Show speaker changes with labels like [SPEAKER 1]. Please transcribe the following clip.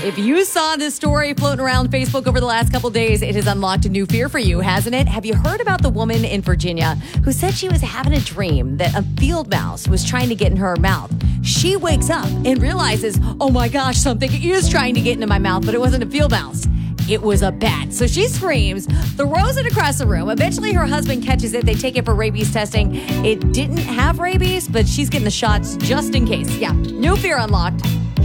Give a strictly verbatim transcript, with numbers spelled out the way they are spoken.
[SPEAKER 1] If you saw this story floating around Facebook over the last couple days, it has unlocked a new fear for you, hasn't it? Have you heard about the woman in Virginia who said she was having a dream that a field mouse was trying to get in her mouth? She wakes up and realizes, oh my gosh, something is trying to get into my mouth, but it wasn't a field mouse. It was a bat. So she screams, throws it across the room. Eventually, her husband catches it. They take it for rabies testing. It didn't have rabies, but she's getting the shots just in case. Yeah, new fear unlocked.